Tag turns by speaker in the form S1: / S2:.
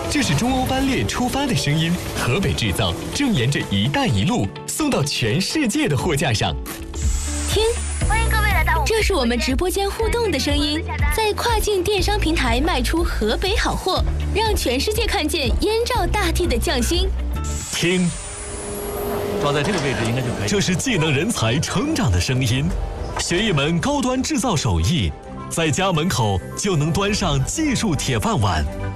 S1: 这是中欧班列出发的声音，河北制造正沿着“一带一路”送到全世界的货架上。
S2: 听，
S3: 欢迎各位来到
S2: 这是我们直播间互动的声音，在跨境电商平台卖出河北好货，让全世界看见燕赵大地的匠心。
S1: 听，
S4: 抓在这个位置应该就可以。
S1: 这是技能人才成长的声音，学一门高端制造手艺，在家门口就能端上技术铁饭碗。